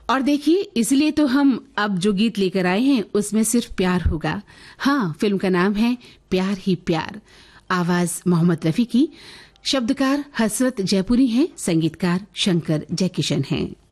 और देखिए, इसलिए तो हम अब जो गीत लेकर आए हैं उसमें सिर्फ प्यार होगा। हाँ, फिल्म का नाम है प्यार ही प्यार। आवाज मोहम्मद रफी की, शब्दकार हसरत जयपुरी हैं, संगीतकार शंकर जयकिशन हैं।